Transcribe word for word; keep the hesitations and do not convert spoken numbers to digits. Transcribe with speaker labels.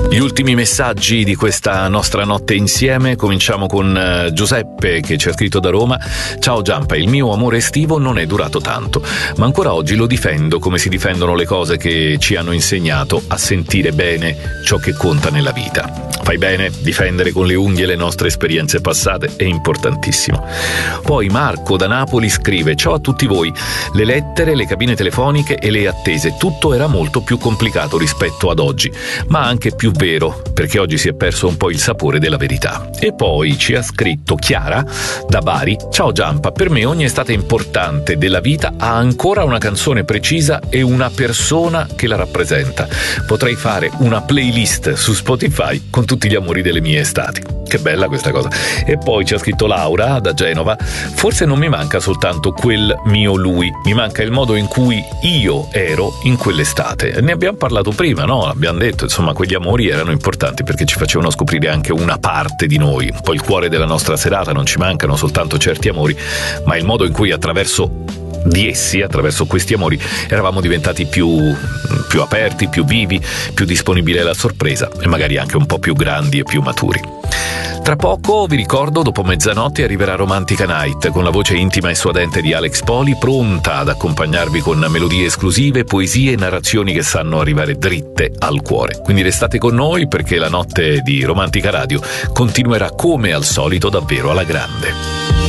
Speaker 1: Gli ultimi messaggi di questa nostra notte insieme. Cominciamo con Giuseppe che ci ha scritto da Roma. Ciao Giampa, il mio amore estivo non è durato tanto, ma ancora oggi lo difendo come si difendono le cose che ci hanno insegnato a sentire bene ciò che conta nella vita. Fai bene, difendere con le unghie le nostre esperienze passate è importantissimo. Poi Marco da Napoli scrive: ciao a tutti voi, le lettere, le cabine telefoniche e le attese, tutto era molto più complicato rispetto ad oggi, ma anche più vero, perché oggi si è perso un po' il sapore della verità. E poi ci ha scritto Chiara da Bari: ciao Giampa, per me ogni estate importante della vita ha ancora una canzone precisa e una persona che la rappresenta. Potrei fare una playlist su Spotify con tutti gli amori delle mie estati. Che bella questa cosa. E poi ci ha scritto Laura da Genova: forse non mi manca soltanto quel mio lui, mi manca il modo in cui io ero in quell'estate. Ne abbiamo parlato prima, no? Abbiamo detto, insomma, quegli amori erano importanti perché ci facevano scoprire anche una parte di noi, un po' il cuore della nostra serata. Non ci mancano soltanto certi amori, ma il modo in cui attraverso di essi, attraverso questi amori, eravamo diventati più, più aperti, più vivi, più disponibili alla sorpresa e magari anche un po' più grandi e più maturi. Tra poco, vi ricordo, dopo mezzanotte arriverà Romantica Night con la voce intima e suadente di Alex Poli, pronta ad accompagnarvi con melodie esclusive, poesie e narrazioni che sanno arrivare dritte al cuore. Quindi restate con noi perché la notte di Romantica Radio continuerà come al solito davvero alla grande.